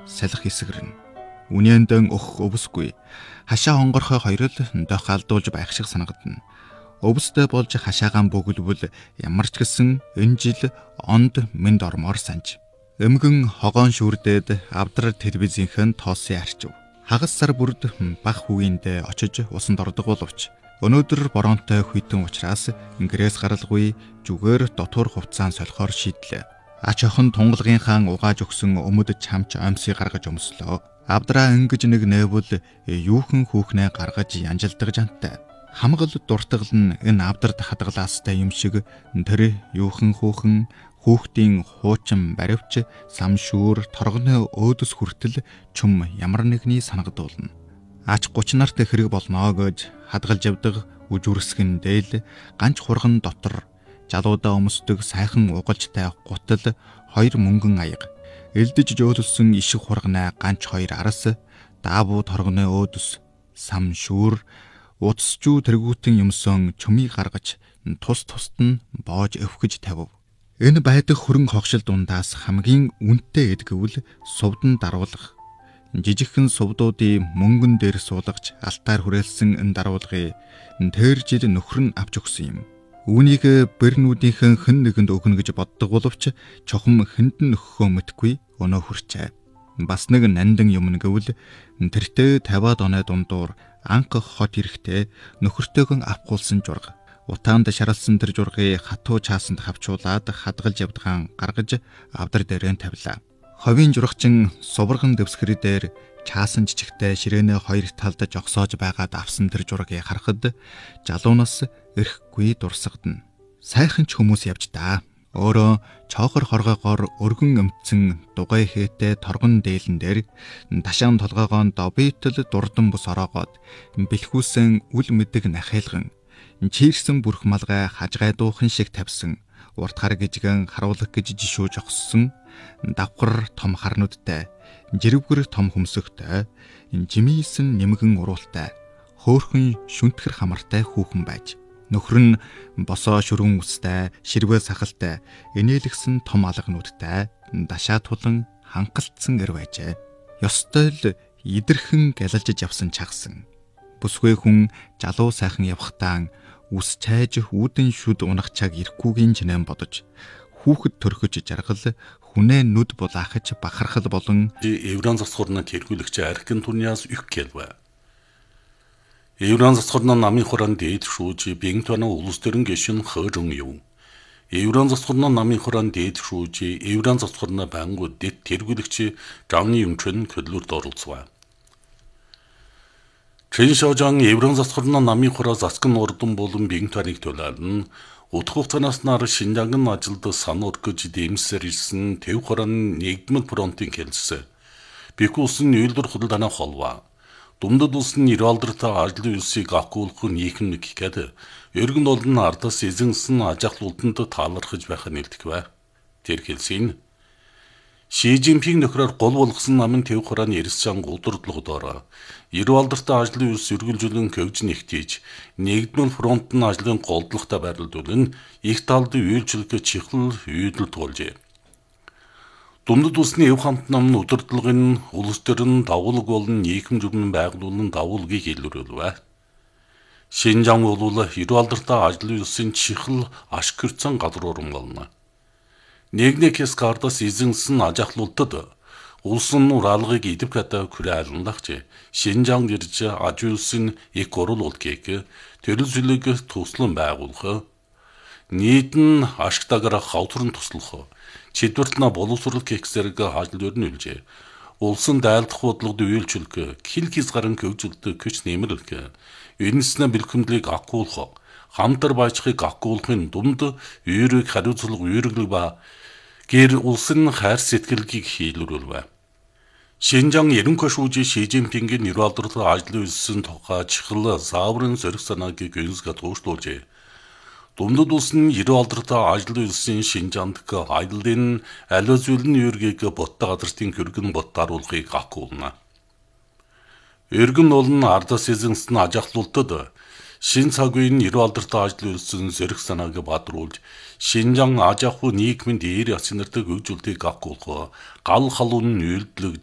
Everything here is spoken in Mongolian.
салхи эсгэрнэ. Үнэндэн өх өвсгүй. Хашаа хонгорхой хоёр л дох алдуулж байх шиг санагдана. Өвстэй болж хашаагаан бөглөвөл ямар ч гэсэн энэ жил онд мэд ормоор санж. Эмгэн хогоон шүрдээд авдар телевизийнхэн тоосын арчив. Хагас сар бүрд бах хүүгиндээ очиж усанд ордог боловч өнөөдөр боронтой хүйтэн учраас гэрээс гаралгүй зүгээр дотуур хувцаан солихоор шийдлээ. Ач охин тунгалгийнхаа угааж өгсөн өмөд чамч оймсыг гаргаж өмслөө. Авдраа ингэж нэг нээвөл юухэн хүүхнээ гаргаж янжилдаг жантай. Хамгал дуртагл нь энэ авдарт хадгалаастай юм шиг тэр юухэн хүүхдийн хуучин баривч самшүүр торгоны өөдөс хүртэл чум ямар нэгний санагдуулна. Ач 30 нарт хэрэг болно гэж хадгалж явдаг үжүрсгэн дээл ганч хурган дотор жалуудаа өмсдөг сайхан угалжтай гутал 2 мөнгөн аяга. Элдэж жөөлсөн ишиг хурганаа ганч 2 арас даабуу торгоны өөдөс самшүүр утасчүү тэргүүтэн юмсон чумыг гаргаж тус нь боож өвхөж тавив. Энэ байдаг хөрөн хогшил дундаас хамгийн үнэтэй эдгэвэл сувдан даруулах. Жижигхэн сувдуудын мөнгөн дээр суулгаж алтаар хүрээлсэн энэ даруулгыг тэр жил нөхөр нь авч өгсөн юм. Үүнийг бэрнүүдийнхэн хэн нэгэнд өгнө гэж боддог боловч чухам хэнд нь өгөхөө мэдгүй өнөө хүрчээ. Бас нэг нандин юм гэвэл тэртээ 50-аад оны дундуур анх хот ирэхдээ нөхөртөөгөн авахгүйсэн журга. Утаанд шаралсан тэр жургыг хатуу чаасанд хавчуулаад хадгалж явдгаан гаргаж авдар дээрээ тавилаа. Ховийн жургачин суварган дэвсгэр дээр чаасан жижигтэй ширээнэ 2 талд жогсоож байгаад авсан тэр жургийг харахад жалуунаас эрэхгүй дурсагдана. Сайхан ч хүмүүс явж даа. Өөрөө чоохор хоргоогоор өргөн өмцсөн дугай хээтэй торгон дээлэн дээр ташаан толгоогоо добитл дурдан бус ороогоод бэлхүүсэн үл мэдэг нахайлган чийрсэн бүрх малгай хажгай дуухан шиг тавьсан урт хар гижгэн харуулах гэж жишүү жогссон давхар том харнуудтай жирвгэр том хөмсөгтэй жимийсэн нэмгэн уруултай хөөхөн шүнтгэр хамартай хүүхэн байж нөхөр нь босоо шүрэн үстэй ширвээ сахалтай инээлгсэн том алгануудтай дашаа тулан ханхалтсан эр байжээ. Ёстой л идэрхэн галалжиж явсан чагсан. Бүсгүй хүн жалуу сайхан явхтаан үс чайж үүдэн шүд унах чаг ирэхгүйгийн чинэн бодож хүүхэд төрхөж жаргал хүнээ нүд булаахаж бахархал болон Евран засхорна тэргүүлэгч архин турниас их гэлвэ. Евран засхорна намын хорон дээд шүүж бинтвана улус төрн гişin хөрөн юу. Евран засхорна намын хорон дээд шүүж Евран засхорна бангууд дэд тэргүүлэгч Жавны юмчэн хөдлөлт оролцваа. Чэншожан Евран засхорна намын хороо заскын урдун болон бинтваныг төлөөлн утгах цанаас нар Шинжаангын ажилд санаа өргөж дэмсээр ирсэн төв хорон нэгдмэл фронтын хэлсэн. Бикусын үйлдвэр худалдааны холва. Думдад улсын ирэлдэртэй ажлын үйлсийг акуулах нийгэм гэхэд өргөн олон ардаас эзэнсэн ажиглалтанд таалархаж байх нь илтгэв. Тэр хэлсэн Ши Жинпинг нөхрөөр гол болгосон намын төв хороон ярьсан удирдлагуудаараа ирэлдэртэй ажлын үйлс үргэлжлэн хөгж нэгтэж нэгдмэл фронтын ажлын голдлоготой байрлуулан их талд үйлчлэг чихэл үйдэл туулжээ. Думдад улсны эв хамт намын удирдлагын улс төрн давуулг болон нийгэм журмын байгууллагын давуулгийг илрүүлвэ. Шинжаан болвол ирэлдэртэй ажлын үйлсийн чихэл ашгирцсан газар уран болно. Нэгнэкэс кардас эзэнсэн ажиглалтад улсын уралгыг идэв ката хүрээ айлгаж Шинжаан ирж ажуулсан их оруулалтыг төрөл зүйлийг туслан байгуулах нийт нь ашигтайгаар хавтурн туслах чидвэртна боловсрол кексэрэг ажил өрн үлжээ. Улсын дайлдах бодлогод үйлчлэг хил хязгаарн хөгжилдөг күч нэмэрлэг энэснэ бэлхэмдлийг акуулах хамтар байцхыг акуулахын думд үйрэг хариуцлага үйрэглэг ба гэр улсын хайр сэтгэлгийг хийлрүүлвэ. Шинжаан ерөнхий шүүж Ши Жинпингийн ирэлдэртэй ажлын үйлсэн тухай чихэл зааврын сөрөг санааг гүйцэтгэж туушруулжээ. Думдад улсын ирэлдэртэй ажлын үйлсийн Шинжаанд аяллын аливаа зүйлний үүргийг боттой газартын хөргөн боттааруулахыг акуулна. Өргөн олон ардаас эзэнсэн ажиглалтад шин цаг үеийн ирэлдэртэй ажлын үйлсэн сөрөг санааг бадруулж Шинжаан аж ахуй нийгмийн дээр ясны нэртэй хөгжүүлэлтийг акуулах гал халуун үйлдэлэг